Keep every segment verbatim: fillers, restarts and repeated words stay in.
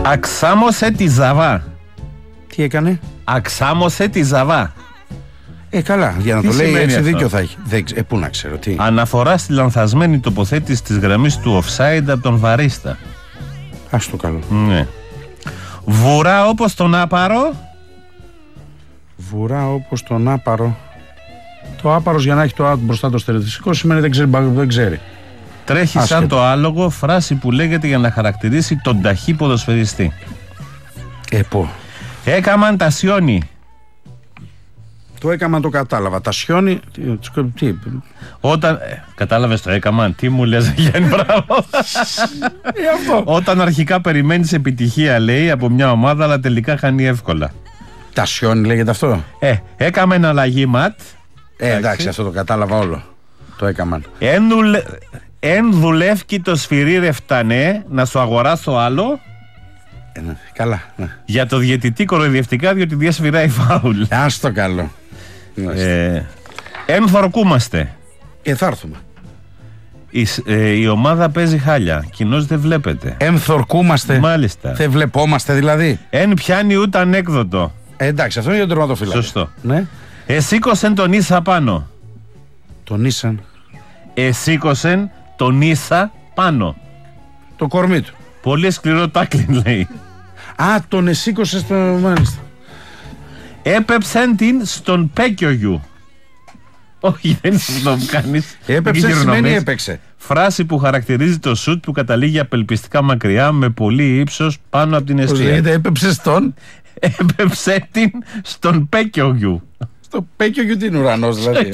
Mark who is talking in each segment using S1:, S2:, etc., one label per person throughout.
S1: Αξάμωσε τη Ζαβά.
S2: Τι έκανε?
S1: Αξάμωσε τη Ζαβά.
S2: Ε, καλά, για να
S1: Τι
S2: το λέει έτσι
S1: αυτό?
S2: δίκιο θα έχει. Δεν, ε, πού να ξέρω τι.
S1: Αναφορά στη λανθασμένη τοποθέτηση της γραμμής του offside από τον βαρίστα.
S2: Ας το καλό.
S1: Ναι. Βουρά όπως τον άπαρο.
S2: Βουρά όπως τον άπαρο. Το άπαρος για να έχει το out μπροστά το στερεοτιστικό σημαίνει δεν ξέρει. Δεν ξέρει.
S1: Τρέχει
S2: Άσχετο.
S1: σαν το άλογο, φράση που λέγεται για να χαρακτηρίσει τον ταχύ ποδοσφαιριστή.
S2: Ε, πω.
S1: Έκαμαν τα σιόνι.
S2: Το έκαμα, το κατάλαβα. Τα σιώνει. Τι, τι,
S1: Όταν. Ε, κατάλαβες το έκαμαν, τι μου λες, Γιάννη, μπράβο.
S2: ε, αυτό.
S1: Όταν αρχικά περιμένεις επιτυχία, λέει, από μια ομάδα, αλλά τελικά χάνει εύκολα.
S2: Τα σιώνει λέγεται αυτό.
S1: Ε, έκαμε ένα αλλαγή ματ.
S2: Ε, εντάξει, αυτό το κατάλαβα όλο. Το έκαμαν.
S1: Εν, δουλε... Εν δουλεύει το σφυρί ρε φτανέ, να σου αγοράσω άλλο.
S2: Ε, ναι, καλά. Ναι.
S1: Για το διαιτητή κοροϊδευτικά, διότι διασφυράει φάουλ.
S2: Ας το καλό.
S1: Ε, εν θορκούμαστε.
S2: Ε, θα έρθουμε.
S1: Η, ε, η ομάδα παίζει χάλια. Κοινώς δεν βλέπετε.
S2: Εμθορκούμαστε.
S1: Μάλιστα.
S2: Δεν βλεπόμαστε δηλαδή.
S1: Εν πιάνει ούτε ανέκδοτο.
S2: Ε, εντάξει, αυτό είναι για τον τερματοφύλακα.
S1: Σωστό.
S2: Ναι.
S1: Εσήκωσεν τον ίσα πάνω.
S2: Τον ίσαν.
S1: Εσήκωσεν τον ίσα πάνω.
S2: Το κορμί του.
S1: Πολύ σκληρό τάκλιν, λέει.
S2: Α, τον εσήκωσε στο. Μάλιστα.
S1: Έπεψεν την στον πέκιο γιου. Όχι, δεν είναι αυτό που κάνεις.
S2: Έπεψε σημαίνει έπαιξε.
S1: Φράση που χαρακτηρίζει το σουτ που καταλήγει απελπιστικά μακριά με πολύ ύψος πάνω από την
S2: Πώς
S1: αιστεία.
S2: λέγεται, έπεψε στον.
S1: Έπεψε την στον πέκιο γιου.
S2: Στο πέκιο γιου τι είναι ουρανός δηλαδή.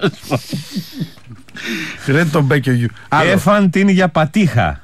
S2: Ρε τον πέκιο γιου.
S1: Έφαν την για πατήχα.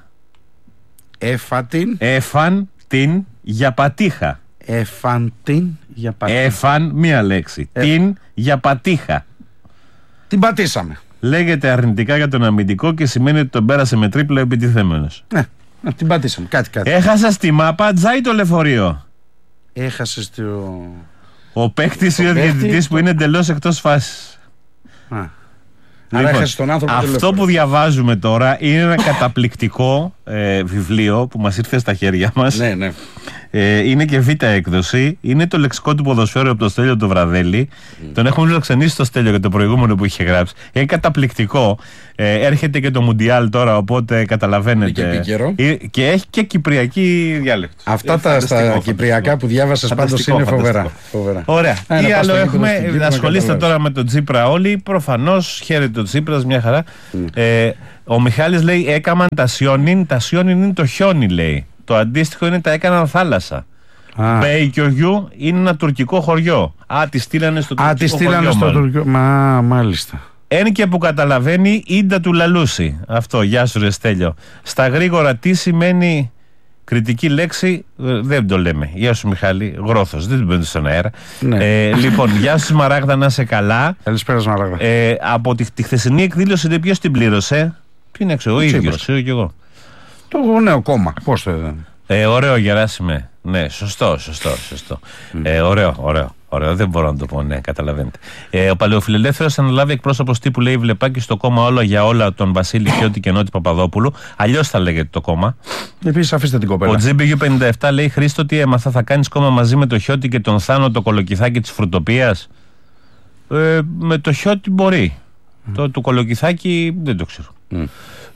S2: Έφατην.
S1: Έφαν την για πατήχα.
S2: Εφαντήν για πατήχα.
S1: Έφαν μία λέξη.
S2: Ε.
S1: Την για πατήχα.
S2: Την πατήσαμε.
S1: Λέγεται αρνητικά για τον αμυντικό και σημαίνει ότι τον πέρασε με τρίπλα επιτιθέμενος.
S2: Ναι, ναι, την πατήσαμε. Κάτι, κάτι.
S1: Έχασα στη μάπα, τζάι το λεωφορείο.
S2: Έχασε το.
S1: Ο παίκτης ή ο
S2: παίκτη,
S1: διαιτητής που είναι εντελώς εκτός φάσης.
S2: Α.
S1: Λοιπόν,
S2: Άρα έχασε τον άνθρωπο. το
S1: αυτό
S2: λεωφορείο.
S1: που διαβάζουμε τώρα είναι ένα καταπληκτικό ε, βιβλίο που μας ήρθε στα χέρια μας.
S2: Ναι, ναι.
S1: Ε, είναι και β' έκδοση. Είναι το λεξικό του ποδοσφαίρου από το Στέλιο του Βραδέλη. Mm. Τον έχουμε φιλοξενήσει στο Στέλιο για το προηγούμενο που είχε γράψει. Είναι καταπληκτικό. Ε, έρχεται και το Μουντιάλ τώρα, οπότε καταλαβαίνετε.
S2: Είναι και επίκαιρο.
S1: Ε, και έχει και κυπριακή διάλεκτο.
S2: Αυτά
S1: Ε,
S2: τα στα κυπριακά που διάβασες πάντως
S1: Φανταστικό,
S2: είναι φοβερά.
S1: φανταστικό.
S2: φοβερά.
S1: Ωραία.
S2: Α,
S1: Τι
S2: να πας
S1: άλλο
S2: στο γήπεδο στην
S1: έχουμε.
S2: Κύπρο να
S1: Ασχολείστε
S2: καταλάβεις.
S1: τώρα με τον Τσίπρα όλοι. Προφανώς χαίρεται ο Τσίπρας, μια χαρά.
S2: Mm.
S1: Ε, ο Μιχάλης λέει: έκαναν τα σιόνιν. Τα σιόνιν είναι το χιόνι, λέει. Το αντίστοιχο είναι τα έκαναν θάλασσα. Μπέικιογιου είναι ένα τουρκικό χωριό. Α, τη στείλανε στο τουρκικό χωριό.
S2: Α, τη στείλανε στο τουρκικό. Μα, μάλιστα.
S1: Εν και που καταλαβαίνει, ίντα του λαλούσει. Αυτό, γεια σου ρε Στέλιο. Στα γρήγορα τι σημαίνει κριτική λέξη, ε, δεν το λέμε. Γεια σου Μιχάλη, γρόθος, δεν την παίρνω στον αέρα.
S2: Ναι.
S1: Ε, λοιπόν, γεια σου Σμαράγδα, να είσαι καλά.
S2: Καλησπέρα Σμαράγδα.
S1: Ε, από τη, τη χθεσινή εκδήλωση, ποιος την πλήρωσε? Ποιο είναι έξω, ο ίδιος, ξέρω κι εγώ.
S2: Το νέο κόμμα, πώς το είδαμε.
S1: Ε, ωραίο Γεράσιμε. Ναι, σωστό, σωστό, σωστό. Mm. Ε, ωραίο, ωραίο, ωραίο. Δεν μπορώ να το πω, ναι, καταλαβαίνετε. Ε, ο Παλαιοφιλελεύθερος αναλάβει εκπρόσωπος τύπου, λέει, Βλεπάκη στο κόμμα Όλα για Όλα, τον Βασίλη Χιώτη και Νότι Παπαδόπουλου. Αλλιώς θα λέγεται το κόμμα.
S2: Επίσης, αφήστε την κοπέλα.
S1: Ο τζι μπι γιου πενήντα επτά λέει: Χρήστο, τι έμαθα, θα κάνεις κόμμα μαζί με το Χιώτη και τον Θάνο, το κολοκυθάκι της Φρουτοπίας? Ε, με το Χιώτη μπορεί. Mm. Το, το κολοκυθάκι δεν το ξέρω. Mm.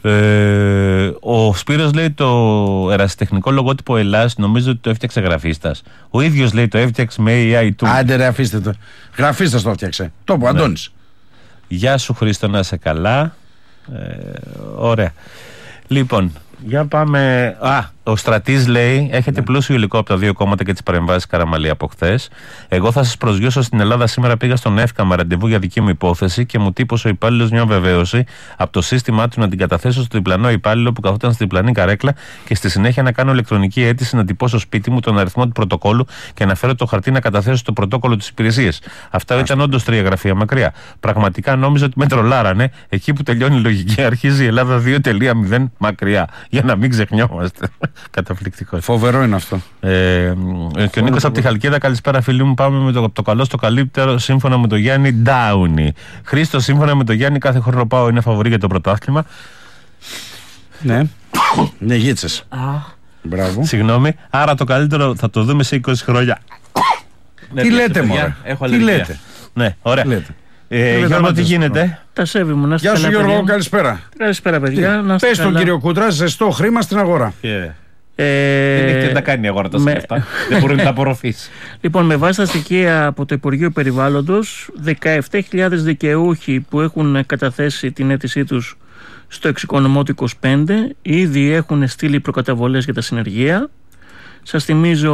S1: Ε, ο Σπύρος λέει το ερασιτεχνικό λογότυπο Ελλάς νομίζω ότι το έφτιαξε γραφίστας. Ο ίδιος λέει το έφτιαξε με έι άι του.
S2: Άντε ρε, αφήστε το. Γραφίστας το έφτιαξε. Το πω, ναι. Αντώνης.
S1: Γεια σου Χρήστο, να είσαι καλά. ε, Ωραία. Λοιπόν, για πάμε. Α, ο Στρατής λέει: έχετε ναι. πλούσιο υλικό από τα δύο κόμματα και τις παρεμβάσεις Καραμαλή από χθες. Εγώ θα σας προσγειώσω στην Ελλάδα. Σήμερα πήγα στον ΕΦΚΑ με ραντεβού για δική μου υπόθεση και μου τύπωσε ο υπάλληλος μια βεβαίωση από το σύστημά του να την καταθέσω στο διπλανό υπάλληλο που καθόταν στη διπλανή καρέκλα και στη συνέχεια να κάνω ηλεκτρονική αίτηση να τυπώσω σπίτι μου τον αριθμό του πρωτοκόλλου και να φέρω το χαρτί να καταθέσω στο πρωτόκολλο της υπηρεσίας. Αυτά Άς. ήταν όντως τρία γραφεία μακριά. Πραγματικά νόμιζα ότι με τρολάρανε. Εκεί που τελειώνει η λογική αρχίζει η Ελλάδα δύο τελεία μηδέν μακριά. Για να μην ξεχνιόμαστε. Καταπληκτικό.
S2: Φοβερό είναι αυτό.
S1: Ε, και ο Νίκος από τη Χαλκίδα, καλησπέρα φίλοι μου. Πάμε με το, το καλό στο καλύτερο σύμφωνα με τον Γιάννη Ντάουνι. Χρήστο, σύμφωνα με τον Γιάννη, κάθε χρόνο πάω είναι φαβορί για το πρωτάθλημα.
S2: Ναι. Ναι, γίτσες. Μπράβο.
S1: Συγγνώμη. Άρα το καλύτερο θα το δούμε σε είκοσι χρόνια.
S2: Τι λέτε, μωρέ. Τι λέτε.
S1: Ναι, ωραία.
S2: Λέτε.
S1: Ε, Γιώργο, τι γίνεται?
S3: Τα σέβη μου.
S2: Γεια σου, Γιώργο, καλησπέρα.
S3: Καλησπέρα, παιδιά.
S2: Πες στον κύριο Κούτρα, ζεστό χρήμα στην αγορά.
S1: Yeah. Ε, δεν έχει τι να κάνει η αγορά τόσα λεφτά. Δεν μπορεί να τα απορροφήσει.
S3: Λοιπόν, με βάση τα στοιχεία από το Υπουργείο Περιβάλλοντος, δεκαεπτά χιλιάδες δικαιούχοι που έχουν καταθέσει την αίτησή τους στο εξοικονομότου είκοσι πέντε ήδη έχουν στείλει προκαταβολές για τα συνεργεία. Σας θυμίζω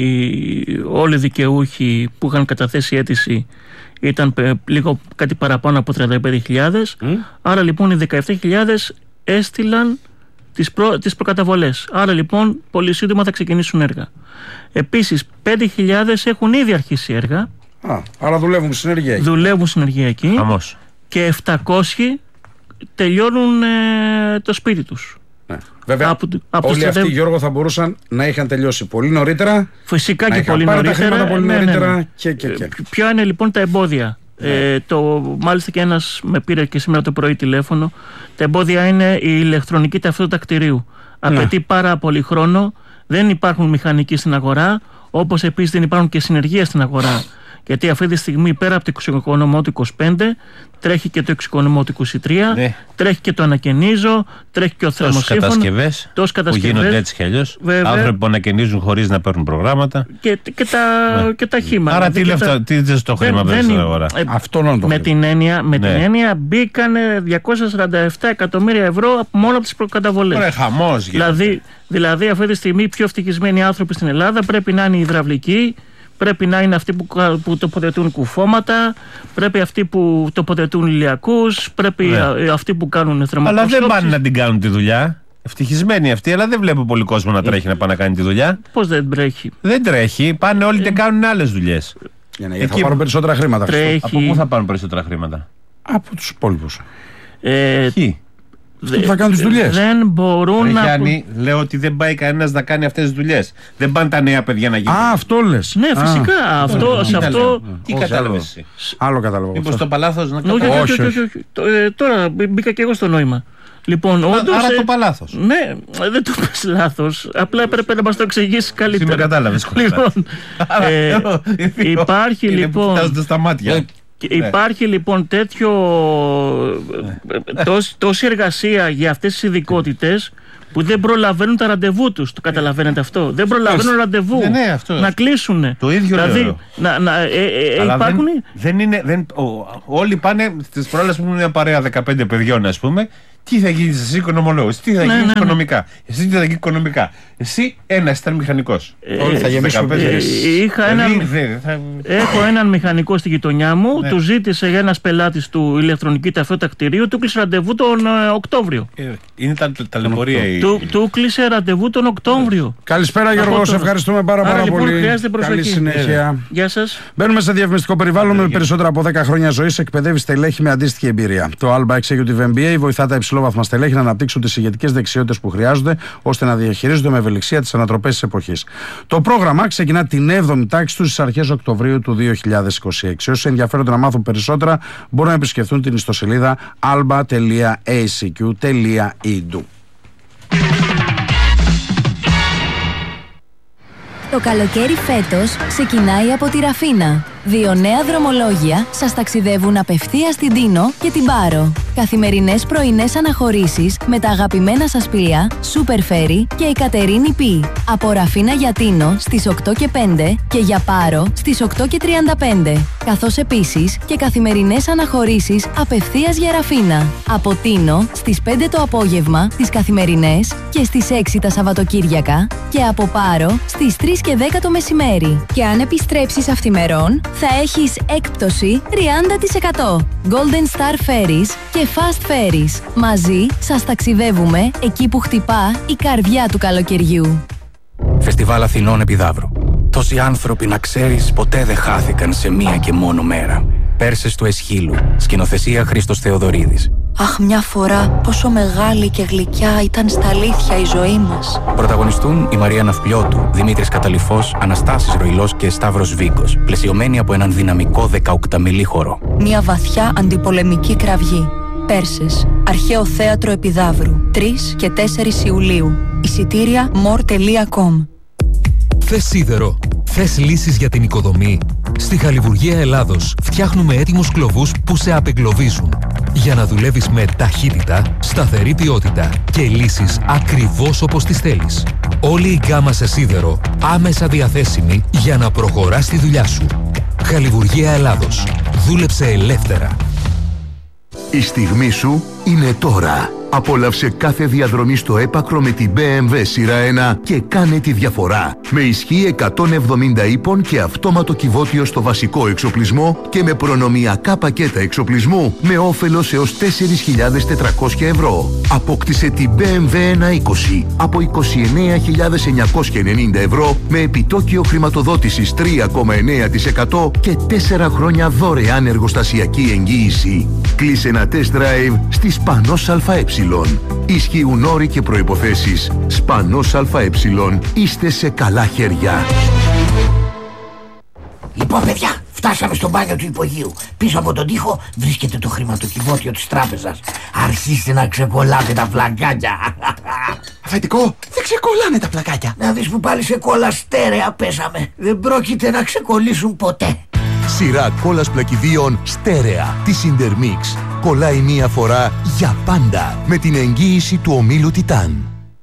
S3: ότι όλοι οι δικαιούχοι που είχαν καταθέσει αίτηση ήταν λίγο κάτι παραπάνω από τριάντα πέντε χιλιάδες. Mm. Άρα λοιπόν οι δεκαεπτά χιλιάδες έστειλαν τις, προ, τις προκαταβολές. Άρα λοιπόν πολύ σύντομα θα ξεκινήσουν έργα. Επίσης πέντε χιλιάδες έχουν ήδη αρχίσει έργα.
S2: Α, άρα δουλεύουν συνεργεία εκεί.
S3: Δουλεύουν συνεργεία εκεί.
S1: Αμώς.
S3: Και επτακόσιοι τελειώνουν ε, το σπίτι τους.
S2: Ναι. Βέβαια, από, από όλοι αυτοί, Γιώργο, θα μπορούσαν να είχαν τελειώσει πολύ νωρίτερα.
S3: Φυσικά
S2: να
S3: και πολύ
S2: πάρει
S3: νωρίτερα.
S2: Τα χρήματα πολύ
S3: ναι,
S2: νωρίτερα
S3: ναι, ναι.
S2: Και, και, και.
S3: Ποια είναι λοιπόν τα εμπόδια? Ναι. Ε, το, μάλιστα και ένας με πήρε και σήμερα το πρωί τηλέφωνο. Τα εμπόδια είναι η ηλεκτρονική ταυτότητα κτηρίου. Ναι. Απαιτεί πάρα πολύ χρόνο. Δεν υπάρχουν μηχανικοί στην αγορά. Όπως επίσης δεν υπάρχουν και συνεργεία στην αγορά. Γιατί αυτή τη στιγμή πέρα από το εξοικονομώ του είκοσι πέντε τρέχει και το εξοικονομώ του είκοσι τρία, ναι. Τρέχει και το ανακαινίζω, τρέχει και ο θερμοσύμφωνο.
S1: Τόσες κατασκευές που γίνονται έτσι κι αλλιώς. Άνθρωποι που ανακαινίζουν χωρίς να παίρνουν προγράμματα.
S3: Και, και, τα, ναι. και τα χήματα.
S1: Άρα τι λεφτά, τα... τι το χρήμα παίρνει στην αγορά.
S3: Ε, Αυτό είναι το με την έννοια, με ναι. την έννοια μπήκαν διακόσια σαράντα επτά εκατομμύρια ευρώ μόνο από τις προκαταβολές.
S1: Ωραία, χαμός γίνεται.
S3: Δηλαδή, δηλαδή αυτή τη στιγμή οι πιο ευτυχισμένοι άνθρωποι στην Ελλάδα πρέπει να είναι οι υδραυλικοί. Πρέπει να είναι αυτοί που, που τοποθετούν κουφώματα, πρέπει αυτοί που τοποθετούν ηλιακούς, πρέπει ναι. αυτοί που κάνουν θερμοκοστόψεις.
S1: Αλλά δεν πάνε να την κάνουν τη δουλειά. Ευτυχισμένοι αυτοί, αλλά δεν βλέπω πολύ κόσμο να τρέχει ε, να πάει να κάνει τη δουλειά.
S3: Πώς δεν τρέχει?
S1: Δεν τρέχει. Πάνε όλοι ε, και κάνουν άλλες δουλειές.
S2: Για να Εκεί... θα πάρουν περισσότερα χρήματα.
S3: Τρέχει...
S1: Από πού θα πάρουν περισσότερα χρήματα?
S2: Από τους υπόλοιπους.
S3: Ε,
S1: Ποιοι?
S2: Αυτοί που θα κάνουν τις δουλειές.
S3: Δεν μπορούν
S1: Ρε,
S3: να.
S1: Γιάννη, λέω ότι δεν πάει κανένας να κάνει αυτές τις δουλειές. Δεν πάνε τα νέα παιδιά να γίνουν.
S2: Α, αυτό λες.
S3: Ναι, φυσικά. Α, αυτό,
S1: αυτό,
S3: σε αυτό.
S1: Τι κατάλαβες εσύ?
S2: Άλλο κατάλαβα.
S1: Μήπως το παλάθος να
S3: όχι, όχι, όχι, όχι, όχι. Ε, τώρα μπήκα και εγώ στο νόημα. Λοιπόν, όντως,
S1: άρα
S3: ε,
S1: το παλάθος.
S3: Ναι, δεν το πες λάθος. Απλά έπρεπε να μας το εξηγήσει καλύτερα.
S1: Εσύ με κατάλαβες.
S3: Λοιπόν, ε, υπάρχει λοιπόν.
S1: Κοιτάζονται στα μάτια.
S3: Υπάρχει λοιπόν τέτοιο ναι. τόση, τόση εργασία για αυτές τις ειδικότητες που δεν προλαβαίνουν τα ραντεβού τους. Το καταλαβαίνετε αυτό? Δεν προλαβαίνουν ραντεβού
S1: ναι, ναι, αυτό.
S3: να κλείσουν.
S1: Το ίδιο
S3: δηλαδή,
S1: λέω.
S3: Να, να, ε, ε, υπάρχουν...
S1: δεν, δεν είναι, δεν, ο, όλοι πάνε στις προάλλες που είναι μια παρέα δεκαπέντε παιδιών, ας πούμε. Τι θα γίνει εσύ οικονομολόγος, τι θα
S3: ναι,
S1: γίνει
S3: ναι,
S1: οικονομικά,
S3: ναι.
S1: εσύ τι θα γίνει οικονομικά. Εσύ ένα ήταν μηχανικός.
S3: Ε, Όλοι θα γεμίσουν. Ε, είχα έναν, δηλαδή, θα... Έχω έναν μηχανικό στη γειτονιά μου, ναι. Του ζήτησε για ένας πελάτης του ηλεκτρονική ταυτότητα κτηρίου, του κλείσε ραντεβού τον ε, Οκτώβριο.
S1: Ε, είναι τα, τα ταλαιπωρία η...
S3: Του, του κλείσε ραντεβού τον Οκτώβριο.
S2: Καλησπέρα Γιώργο, σε ευχαριστούμε πάρα, πάρα
S3: λοιπόν,
S2: πολύ.
S3: Καλή
S2: συνέχεια.
S3: Ε, γεια σας.
S2: Μπαίνουμε σε διαφημιστικό περιβάλλον με περισσότερα από δέκα χρόνια ζωής, εκπαιδεύει στελέχη με αντίστοιχη εμπειρία. Το Alba Executive εμ μπι έι βοηθά τα υψηλόβαθμα στελέχη να αναπτύξουν τις ηγετικές δεξιότητες που χρειάζονται ώστε να διαχειρίζονται με ευελιξία τις ανατροπές της εποχής. Το πρόγραμμα ξεκινά την έβδομη τάξη του στις αρχές Οκτωβρίου του δύο χιλιάδες είκοσι έξι. Όσοι ενδιαφέρονται να μάθουν περισσότερα μπορούν να επισκεφθούν την ιστοσελίδα alba τελεία a c q τελεία e d u.
S4: Το καλοκαίρι φέτος ξεκινάει από τη Ραφίνα. Δύο νέα δρομολόγια σας ταξιδεύουν απευθείας στην Τίνο και την Πάρο. Καθημερινές πρωινές αναχωρήσεις με τα αγαπημένα σας πλοία Super Ferry και η Κατερίνη Πι. Από Ραφίνα για Τίνο στις οκτώ και πέντε και για Πάρο στις οκτώ και τριάντα πέντε. Καθώς επίσης και καθημερινές αναχωρήσεις απευθείας για Ραφίνα. Από Τίνο στις πέντε το απόγευμα τις καθημερινές και στις έξι τα Σαββατοκύριακα και από Πάρο στις τρεις και δέκα το μεσημέρι. Και αν επιστρέψεις αυθημερών θα έχεις έκπτωση τριάντα τοις εκατό. Golden Star Ferries και Fast Ferries. Μαζί σας ταξιδεύουμε εκεί που χτυπά η καρδιά του καλοκαιριού.
S5: Φεστιβάλ Αθηνών Επιδαύρου. Τόσοι άνθρωποι, να ξέρεις, ποτέ δεν χάθηκαν σε μία και μόνο μέρα. Πέρσες του Εσχύλου. Σκηνοθεσία Χρήστος Θεοδωρίδης.
S6: Αχ, μια φορά πόσο μεγάλη και γλυκιά ήταν στα αλήθεια η ζωή μας.
S5: Πρωταγωνιστούν η Μαρία Ναυπλιώτου, Δημήτρης Καταλυφός, Αναστάσης Ροϊλός και Σταύρος Βίγκος, πλαισιωμένοι από έναν δυναμικό δεκαοκταμιλή χορό.
S6: Μια βαθιά αντιπολεμική κραυγή. Πέρσες. Αρχαίο θέατρο Επιδαύρου. τρεις και τέσσερις Ιουλίου. Εισιτήρια μορ τελεία κομ.
S7: Θες σίδερο? Θες λύσεις για την οικοδομή? Στη Χαλιβουργία Ελλάδος φτιάχνουμε έτοιμους κλωβούς που σε απεγκλωβίζουν. Για να δουλεύεις με ταχύτητα, σταθερή ποιότητα και λύσεις ακριβώς όπως τις θέλεις. Όλη η γκάμα σε σίδερο άμεσα διαθέσιμη για να προχωράς τη δουλειά σου. Χαλιβουργία Ελλάδος. Δούλεψε ελεύθερα.
S8: Η στιγμή σου είναι τώρα. Απόλαυσε κάθε διαδρομή στο έπακρο με την μπι εμ ντάμπλιου σειρά ένα και κάνε τη διαφορά. Με ισχύ εκατόν εβδομήντα ύπων και αυτόματο κυβότιο στο βασικό εξοπλισμό και με προνομιακά πακέτα εξοπλισμού με όφελος έως τέσσερις χιλιάδες τετρακόσια ευρώ. Απόκτησε την μπι εμ ντάμπλιου ένα είκοσι από είκοσι εννέα χιλιάδες εννιακόσια ενενήντα ευρώ με επιτόκιο χρηματοδότησης τρία κόμμα εννέα τοις εκατό και τέσσερα χρόνια δωρεάν εργοστασιακή εγγύηση. Κλείσε ένα test drive στη Σπανός ΑΕ. Ισχύουν όροι και προϋποθέσεις. Σπανός ΑΕ. Είστε σε καλά χέρια.
S9: Λοιπόν, παιδιά, φτάσαμε στο μπάνιο του υπογείου. Πίσω από τον τοίχο βρίσκεται το χρηματοκιβώτιο της τράπεζας. Αρχίστε να ξεκολλάτε τα πλακάκια.
S10: Αφεντικό, δεν ξεκολλάνε τα πλακάκια.
S9: Να δεις που πάλι σε κόλλα στέρεα πέσαμε. Δεν πρόκειται να ξεκολλήσουν ποτέ.
S8: Σειρά κόλλας πλακιδίων στέρεα της Intermix. Κολλάει μία φορά για πάντα με την εγγύηση του ομίλου Τιτάν.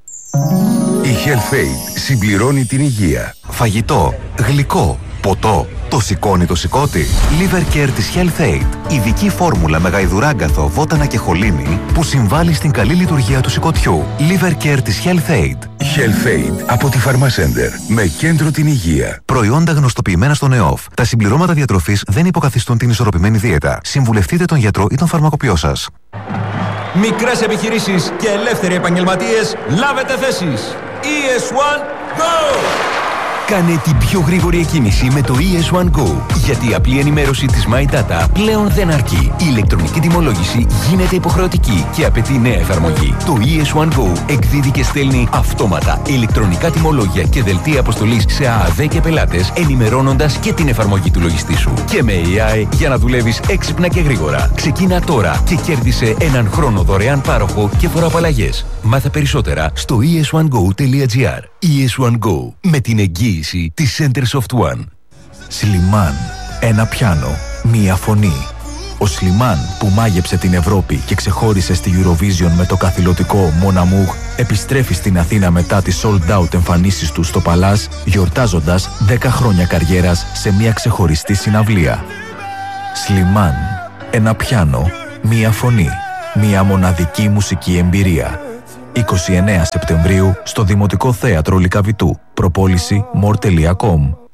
S11: Η HealthAid συμπληρώνει την υγεία. Φαγητό, γλυκό, ποτό. Το σηκώνει το σηκώτη. Liver Care της HealthAid. Ειδική φόρμουλα με γαϊδουράγκαθο, βότανα και χολίνη που συμβάλλει στην καλή λειτουργία του σηκωτιού. Liver Care της HealthAid.
S12: HealthAid από τη Pharmacenter με κέντρο την υγεία.
S11: Προϊόντα γνωστοποιημένα στον ΕΟΦ. Τα συμπληρώματα διατροφής δεν υποκαθιστούν την ισορροπημένη δίαιτα. Συμβουλευτείτε τον γιατρό ή τον φαρμακοποιό σας.
S13: Μικρές επιχειρήσεις και ελεύθεροι επαγγελματίες, λάβετε θέσεις. ι ες one Go!
S14: Κάνε την πιο γρήγορη εκκίνηση με το ι ες one Go. Γιατί η απλή ενημέρωση της My Data πλέον δεν αρκεί. Η ηλεκτρονική τιμολόγηση γίνεται υποχρεωτική και απαιτεί νέα εφαρμογή. Το ι ες one Go εκδίδει και στέλνει αυτόματα ηλεκτρονικά τιμολόγια και δελτία αποστολής σε ΑΑΔ και πελάτες, ενημερώνοντας και την εφαρμογή του λογιστή σου. Και με έι άι για να δουλεύεις έξυπνα και γρήγορα. Ξεκίνα τώρα και κέρδισε έναν χρόνο δωρεάν πάροχο και φοροαπαλλαγές. Μάθε περισσότερα στο ι ες one go τελεία τζι άρ. ι ες one Go με την εγγύηση της Centersoft One.
S15: Σλιμάν. Ένα πιάνο. Μία φωνή. Ο Σλιμάν που μάγεψε την Ευρώπη και ξεχώρισε στη Eurovision με το καθηλωτικό Mon Amour επιστρέφει στην Αθήνα μετά τις sold out εμφανίσεις του στο Παλάζ, γιορτάζοντας δέκα χρόνια καριέρας σε μια ξεχωριστή συναυλία. Σλιμάν. Ένα πιάνο. Μία φωνή. Μια μοναδική μουσική εμπειρία. είκοσι εννέα Σεπτεμβρίου στο Δημοτικό Θέατρο Λυκαβητού. Προπόληση μορ τελεία κομ.